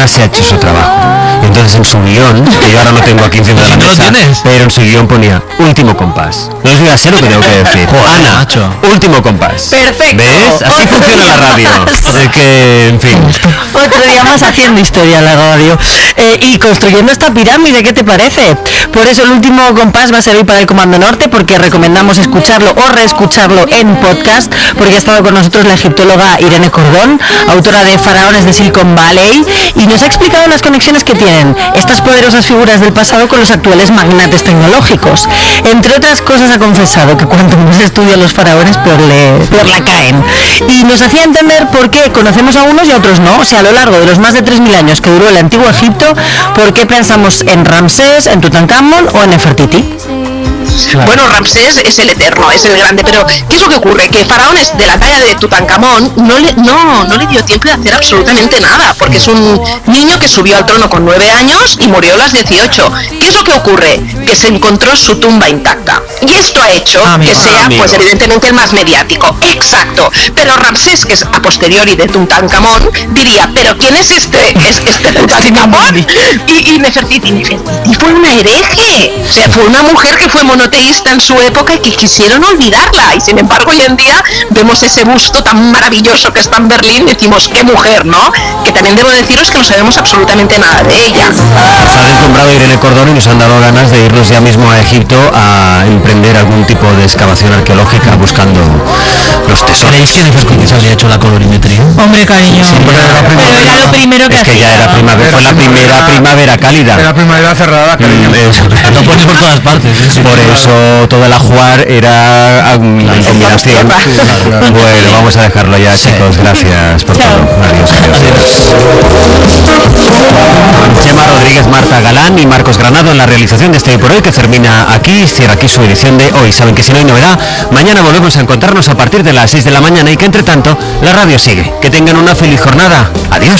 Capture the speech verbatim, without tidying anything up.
Ana se ha hecho su trabajo. Entonces en su guión, que yo ahora no tengo aquí encima de la mesa, pero en su guión ponía último compás. No os diga sé lo que tengo que decir. Ana, macho. Último compás. Perfecto. ¿Ves? Así Otro funciona la radio. Es que, en fin. Otro día más haciendo historia en la radio. Eh, y construyendo esta pirámide, ¿qué te parece? Por eso el último compás va a servir para el Comando Norte, porque recomendamos escucharlo o reescucharlo en podcast, porque ha estado con nosotros la egiptóloga Irene Cordón, autora de Faraones de Silicon Valley, y nos ha explicado las conexiones que tienen estas poderosas figuras del pasado con los actuales magnates tecnológicos. Entre otras cosas ha confesado que cuanto más estudia a los faraones, peor, le, peor la caen. Y nos hacía entender por qué conocemos a unos y a otros no. O sea, a lo largo de los más de tres mil años que duró el antiguo Egipto, ¿por qué pensamos en Ramsés, en Tutankamón o en Nefertiti? Claro. Bueno, Ramsés es el eterno, es el grande, pero ¿qué es lo que ocurre? Que faraones de la talla de Tutankamón no le, no, no le dio tiempo de hacer absolutamente nada, porque es un niño que subió al trono con nueve años y murió a las dieciocho. ¿Qué es lo que ocurre? Que se encontró su tumba intacta. Y esto ha hecho amigo, que sea, amigo. pues evidentemente el más mediático. Exacto. Pero Ramsés, que es a posteriori de Tutankamón, diría, ¿pero quién es este, es este Tutankamón? Y, y Nefertiti, Nefertiti fue una hereje. O sea, fue una mujer que fue monoteísta en su época y que quisieron olvidarla, y sin embargo hoy en día vemos ese busto tan maravilloso que está en Berlín y decimos, qué mujer, ¿no? Que también debo deciros que no sabemos absolutamente nada de ella. Nos ha desnombrado Irene Cordón y nos han dado ganas de irnos ya mismo a Egipto a emprender algún tipo de excavación arqueológica buscando los tesoros. ¿Creéis que Nefertiti se había hecho la colorimetría? Hombre, cariño, sí, pero, era, pero era lo primero que es que hacía. ya era primavera, fue la primera primavera cálida. Era primavera cerrada, cariño. Mm, lo pones por todas partes. ¿Sí? Por eso todo el ajuar era una combinación. Bueno, vamos a dejarlo ya, chicos. Gracias por todo. Adiós, adiós. Chema Rodríguez, Marta Galán y Marcos Granado en la realización de este Hoy por Hoy, que termina aquí, cierra aquí su edición de hoy. Saben que si no hay novedad, mañana volvemos a encontrarnos a partir de las seis de la mañana y que entre tanto la radio sigue. Que tengan una feliz jornada. Adiós.